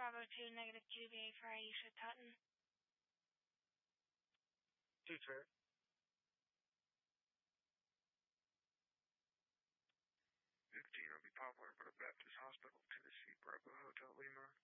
Bravo 2, negative QVA for Aisha Tutton. 2 clear. 15 will be Poplar, but a Baptist Hospital, Tennessee, Bravo Hotel Lima.